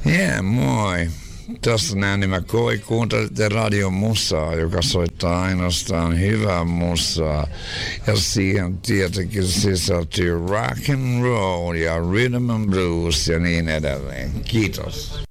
Moi. Tuossa näin, niin mä kuuntelitte radion musaa, joka soittaa ainoastaan hyvää musaa. Ja siihen tietenkin sisältyy rock and roll ja rhythm and blues ja niin edelleen. Kiitos.